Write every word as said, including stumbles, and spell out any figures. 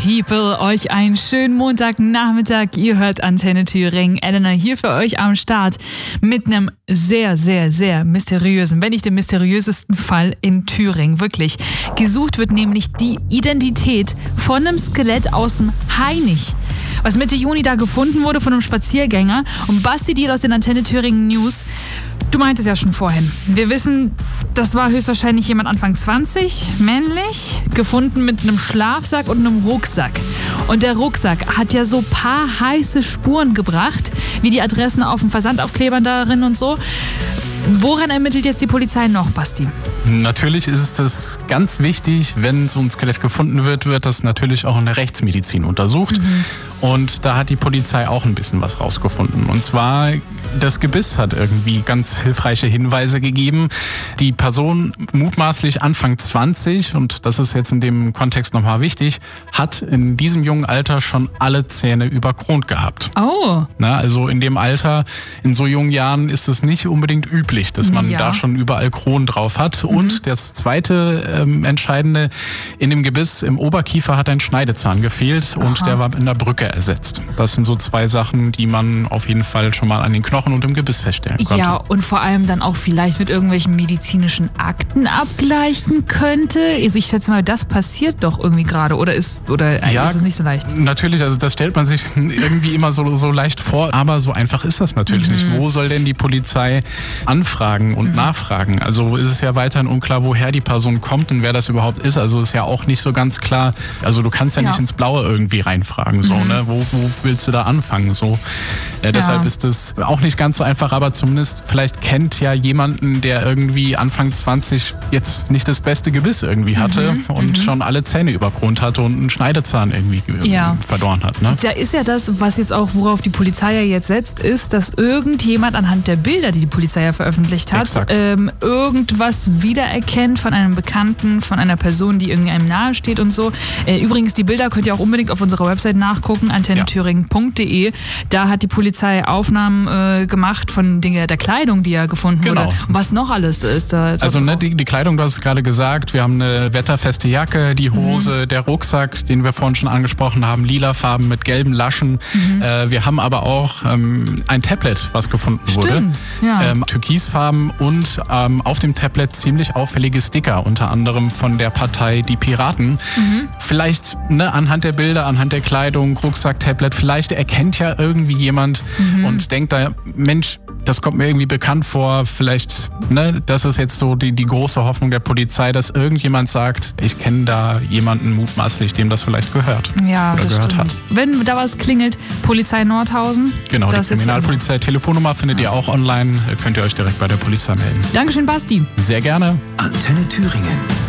People, euch einen schönen Montagnachmittag. Ihr hört Antenne Thüringen. Elena hier für euch am Start mit einem sehr, sehr, sehr mysteriösen, wenn nicht dem mysteriösesten Fall in Thüringen. Wirklich. Gesucht wird nämlich die Identität von einem Skelett aus dem Hainich, was Mitte Juni da gefunden wurde von einem Spaziergänger. Und Basti Diel aus den Antenne Thüringen News, du meintest ja schon vorhin. Wir wissen, das war höchstwahrscheinlich jemand Anfang zwanzig, männlich, gefunden mit einem Schlafsack und einem Rucksack. Und der Rucksack hat ja so ein paar heiße Spuren gebracht, wie die Adressen auf dem Versandaufklebern darin und so. Woran ermittelt jetzt die Polizei noch, Basti? Natürlich ist es ganz wichtig, wenn so ein Skelett gefunden wird, wird das natürlich auch in der Rechtsmedizin untersucht. Mhm. Und da hat die Polizei auch ein bisschen was rausgefunden. Und zwar, das Gebiss hat irgendwie ganz hilfreiche Hinweise gegeben. Die Person, mutmaßlich Anfang zwanzig, und das ist jetzt in dem Kontext nochmal wichtig, hat in diesem jungen Alter schon alle Zähne überkront gehabt. Oh. Na, also in dem Alter, in so jungen Jahren ist es nicht unbedingt üblich, dass man ja. da schon überall Kronen drauf hat. Mhm. Und das zweite ähm, Entscheidende, in dem Gebiss im Oberkiefer hat ein Schneidezahn gefehlt. Aha. Und der war in der Brücke ersetzt. Das sind so zwei Sachen, die man auf jeden Fall schon mal an den Knochen und im Gebiss feststellen konnte. Ja, und vor allem dann auch vielleicht mit irgendwelchen medizinischen Akten abgleichen könnte. Also ich schätze mal, das passiert doch irgendwie gerade, oder ist, oder ja, ist es nicht so leicht? Natürlich, also das stellt man sich irgendwie immer so, so leicht vor, aber so einfach ist das natürlich mhm. nicht. Wo soll denn die Polizei anfragen und mhm. nachfragen? Also ist es ja weiterhin unklar, woher die Person kommt und wer das überhaupt ist. Also ist ja auch nicht so ganz klar, also du kannst ja, ja. nicht ins Blaue irgendwie reinfragen, so, mhm. ne? Wo, wo willst du da anfangen? So. Äh, deshalb ja. ist es auch nicht ganz so einfach, aber zumindest vielleicht kennt ja jemanden, der irgendwie Anfang zwanzig jetzt nicht das beste Gebiss irgendwie hatte mhm. und mhm. schon alle Zähne überkront hatte und einen Schneidezahn irgendwie ja. verloren hat. Ne? Da ist ja das, was jetzt auch, worauf die Polizei ja jetzt setzt, ist, dass irgendjemand anhand der Bilder, die die Polizei ja veröffentlicht hat, ähm, irgendwas wiedererkennt von einem Bekannten, von einer Person, die irgendwie einem nahe steht und so. Äh, übrigens, die Bilder könnt ihr auch unbedingt auf unserer Website nachgucken, antenne thüringen punkt de. Da hat die Polizei Aufnahmen äh, gemacht von Dinge der Kleidung, die ja gefunden genau. wurde. Und was noch alles ist. Da, also ne, die, die Kleidung, du hast es gerade gesagt, wir haben eine wetterfeste Jacke, die Hose, mhm. der Rucksack, den wir vorhin schon angesprochen haben, lila Farben mit gelben Laschen. Mhm. Äh, wir haben aber auch ähm, ein Tablet, was gefunden Stimmt. wurde. Ja. Ähm, Türkisfarben und ähm, auf dem Tablet ziemlich auffällige Sticker, unter anderem von der Partei Die Piraten. Mhm. Vielleicht ne, anhand der Bilder, anhand der Kleidung, Rucksack, Tablet, vielleicht erkennt ja irgendwie jemand mhm. und denkt da, Mensch, das kommt mir irgendwie bekannt vor, vielleicht, ne, das ist jetzt so die, die große Hoffnung der Polizei, dass irgendjemand sagt, ich kenne da jemanden mutmaßlich, dem das vielleicht gehört. Ja, oder das gehört stimmt. hat. Wenn da was klingelt, Polizei Nordhausen. Genau, die Kriminalpolizei Telefonnummer findet ja. ihr auch online, könnt ihr euch direkt bei der Polizei melden. Dankeschön, Basti. Sehr gerne. Antenne Thüringen.